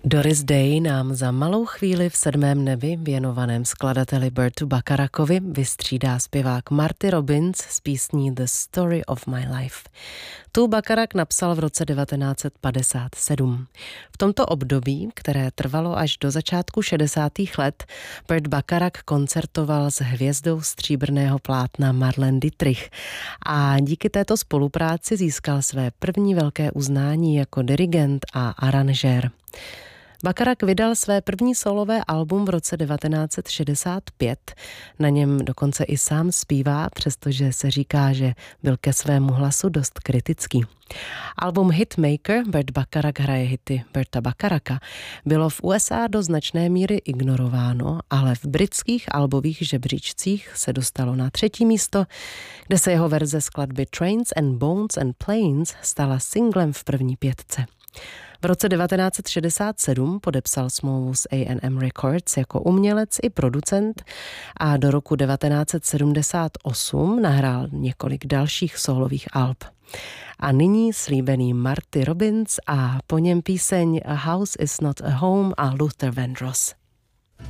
Doris Day nám za malou chvíli v sedmém nebi věnovaném skladateli Bertu Bacharackovi vystřídá zpěvák Marty Robbins s písní The Story of My Life. Tu Bacharach napsal v roce 1957. V tomto období, které trvalo až do začátku 60. let, Bert Bacharach koncertoval s hvězdou stříbrného plátna Marlene Dietrich a díky této spolupráci získal své první velké uznání jako dirigent a aranžér. Bacharach vydal své první solové album v roce 1965. Na něm dokonce i sám zpívá, přestože se říká, že byl ke svému hlasu dost kritický. Album Hitmaker, Bert Bacharach hraje hity Berta Bacharacha, bylo v USA do značné míry ignorováno, ale v britských albových žebříčcích se dostalo na 3. místo, kde se jeho verze skladby Trains and Bones and Planes stala singlem v první 5. V roce 1967 podepsal smlouvu s A&M Records jako umělec i producent a do roku 1978 nahrál několik dalších sólových alb. A nyní slíbený Marty Robbins a po něm píseň A House is Not a Home a Luther Vandross.